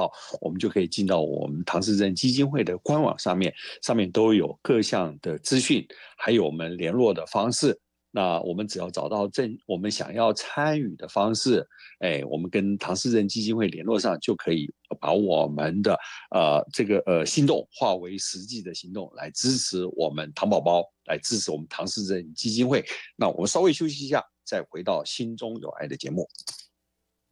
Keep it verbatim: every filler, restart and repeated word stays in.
号，我们就可以进到我们唐氏症基金会的官网上面，上面都有各项的资讯，还有我们联络的方式。那我们只要找到正我们想要参与的方式，哎，我们跟唐氏症基金会联络上，就可以把我们的呃这个呃行动化为实际的行动，来支持我们唐宝宝，来支持我们唐氏症基金会。那我们稍微休息一下，再回到心中有爱的节目。